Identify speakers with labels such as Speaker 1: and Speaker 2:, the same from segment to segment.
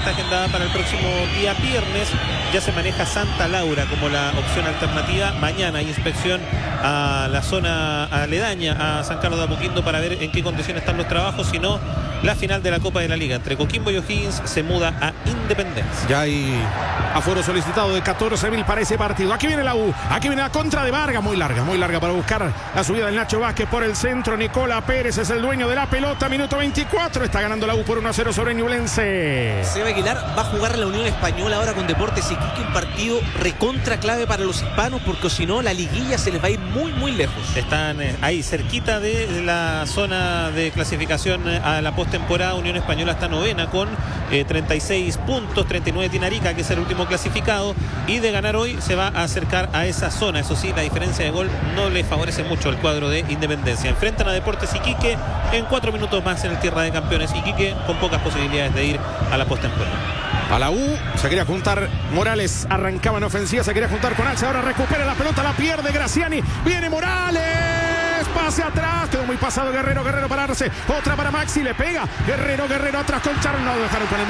Speaker 1: está agendada para el próximo día viernes. Ya se maneja Santa Laura como la opción alternativa. Mañana hay inspección a la zona aledaña a San Carlos de Apoquindo para ver en qué condiciones están los trabajos. Si no, la final de la Copa de la Liga entre Coquimbo y O'Higgins se muda a Independencia.
Speaker 2: Ya hay aforo solicitado de 14.000 para ese partido. Aquí viene la U, aquí viene la contra de Vargas, muy larga para buscar la subida del Nacho Vázquez por el centro. Nicola Pérez es el dueño de la pelota, minuto 24, está ganando la U por 1-0 sobre Ñublense.
Speaker 3: Seba Aguilar va a jugar la Unión Española ahora con Deportes Iquique, un partido recontra clave para los hispanos, porque si no la liguilla se les va a ir muy lejos.
Speaker 1: Están ahí cerquita de la zona de clasificación a la postemporada. Unión Española está novena con 36 puntos, 39 tiene Arica, que es el último clasificado, y de ganar hoy se va a acercar a esa zona. Eso sí, la diferencia de gol no le favorece mucho al cuadro de Independencia. Enfrentan a Deportes Iquique en 4 minutos más en el Tierra de Campeones. Iquique con pocas posibilidades de ir a la postemporada.
Speaker 2: A la U se quería juntar Morales, arrancaba en ofensiva, se quería juntar con Alce, ahora recupera la pelota, la pierde Graciani, viene Morales, pase atrás, quedó muy pasado Guerrero para Arce, otra para Maxi, le pega Guerrero atrás con Charles, no, lo dejaron con el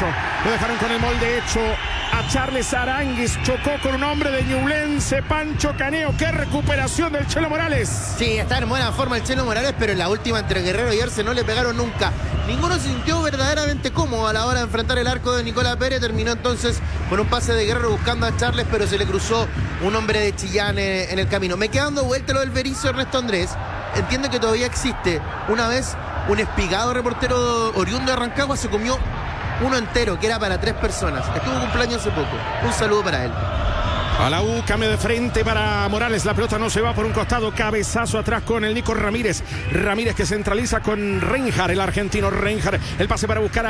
Speaker 2: molde hecho, a Charles Aránguiz, chocó con un hombre de Ñublense, Pancho Caneo. Qué recuperación del Chelo Morales.
Speaker 4: Sí, está en buena forma el Chelo Morales, pero en la última entre Guerrero y Arce no le pegaron nunca. Ninguno se sintió verdaderamente cómodo a la hora de enfrentar el arco de Nicola Pérez. Terminó entonces con un pase de Guerrero buscando a Charles, pero se le cruzó un hombre de Chillán en el camino. Me queda dando vuelta lo del Berizzo Ernesto Andrés. Entiendo que todavía existe. Una vez un espigado reportero oriundo de Rancagua se comió uno entero, que era para 3 personas. Estuvo cumpleaños hace poco. Un saludo para él.
Speaker 2: A la U, cambio de frente para Morales. La pelota no se va por un costado. Cabezazo atrás con el Nico Ramírez. Ramírez que centraliza con Reinhardt, el argentino Reinhardt. El pase para buscar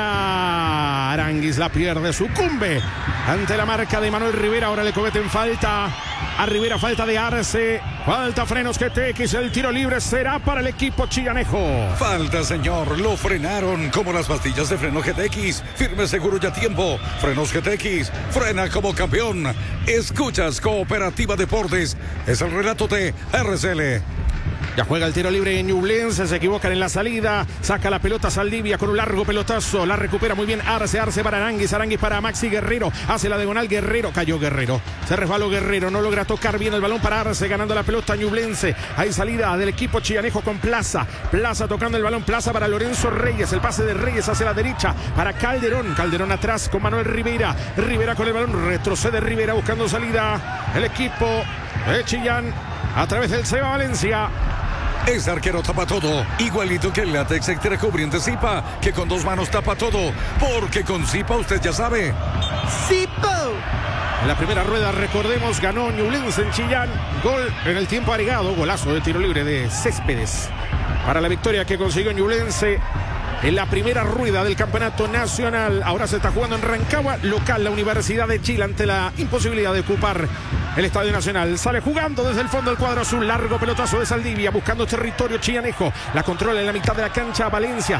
Speaker 2: a Aránguiz. La pierde, sucumbe ante la marca de Manuel Rivera. Ahora le cometen falta a Rivera, falta de Arce. Falta Frenos GTX. El tiro libre será para el equipo chillanejo.
Speaker 5: Falta, señor. Lo frenaron como las pastillas de Frenos GTX. Firme, seguro y a tiempo. Frenos GTX. Frena como campeón. Escuchas Cooperativa Deportes. Es el relato de RCL.
Speaker 2: Ya juega el tiro libre en Ñublense, se equivocan en la salida, saca la pelota Saldivia con un largo pelotazo, la recupera muy bien Arce para Aránguiz para Maxi Guerrero, hace la diagonal Guerrero, cayó Guerrero, se resbaló Guerrero, no logra tocar bien el balón para Arce, ganando la pelota Ñublense. Hay salida del equipo chillanejo con Plaza tocando el balón, Plaza para Lorenzo Reyes, el pase de Reyes hacia la derecha para Calderón atrás con Manuel Rivera con el balón, retrocede Rivera buscando salida, el equipo de Chillán a través del Seba Valencia.
Speaker 5: Ese arquero tapa todo, igualito que el látex extra cubriente Zipa, que con 2 manos tapa todo, porque con Zipa usted ya sabe.
Speaker 4: ¡Zipo!
Speaker 2: En la primera rueda, recordemos, ganó Ñublense en Chillán, gol en el tiempo agregado, golazo de tiro libre de Céspedes para la victoria que consiguió Ñublense en la primera rueda del campeonato nacional. Ahora se está jugando en Rancagua, local la Universidad de Chile ante la imposibilidad de ocupar el Estadio Nacional. Sale jugando desde el fondo del cuadro azul, largo pelotazo de Saldivia buscando territorio chillanejo, la controla en la mitad de la cancha Valencia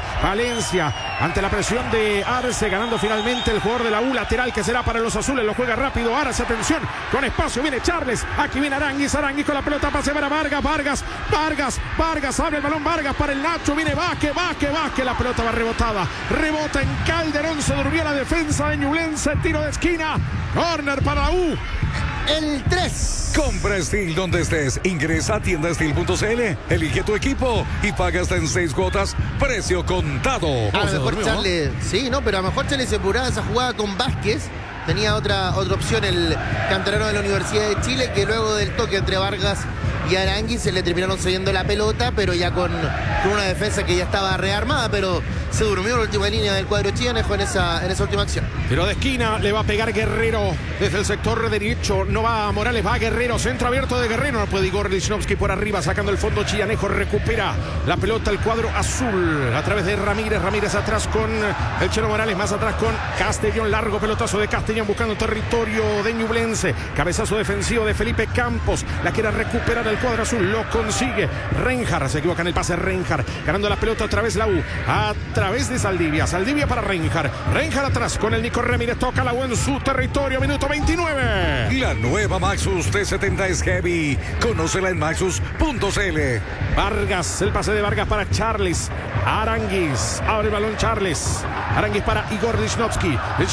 Speaker 2: ante la presión de Arce, ganando finalmente el jugador de la U, lateral que será para los azules, lo juega rápido Arce, atención, con espacio viene Charles, aquí viene Aránguiz con la pelota, pase para Vargas, abre el balón Vargas para el Nacho, viene Vázquez, la pelota va rebotada, rebota en Calderón, se durmió la defensa de Ñublense, tiro de esquina, corner para la U.
Speaker 4: El 3.
Speaker 5: Compra Steel donde estés. Ingresa a tiendastil.cl, elige tu equipo y paga hasta en 6 cuotas, precio contado.
Speaker 4: A lo mejor Charles, sí, no, pero a lo mejor Charles se apuraba esa jugada con Vázquez. Tenía otra opción el canterano de la Universidad de Chile, que luego del toque entre Vargas y Aránguiz se le terminaron cediendo la pelota, pero ya con una defensa que ya estaba rearmada, pero se durmió en la última línea del cuadro chillanejo en esa última acción.
Speaker 2: Tiro de esquina, le va a pegar Guerrero desde el sector derecho, no va Morales, va Guerrero, centro abierto de Guerrero, no puede Igor Lichnowsky por arriba, sacando el fondo chillanejo, recupera la pelota el cuadro azul a través de Ramírez atrás con el Chelo Morales, más atrás con Castellón, largo pelotazo de Castellón buscando territorio de Ñublense, cabezazo defensivo de Felipe Campos, la quiere recuperar el cuadro azul, lo consigue Reinhardt, se equivoca en el pase Reinhardt, ganando la pelota otra vez la U, a través de Saldivia para Reinhardt atrás con el Nico Ramírez, toca la U en su territorio, minuto 29.
Speaker 5: La nueva Maxus T70 es heavy, conócela en maxus.cl.
Speaker 2: Vargas, el pase de Vargas para Charles, Aránguiz, abre el balón Charles, Aránguiz para Igor Lichnowsky.